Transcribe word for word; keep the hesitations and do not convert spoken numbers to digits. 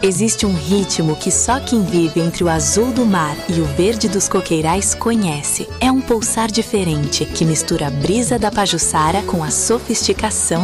Existe um ritmo que só quem vive entre o azul do mar e o verde dos coqueirais conhece. É um pulsar diferente que mistura a brisa da Pajuçara com a sofisticação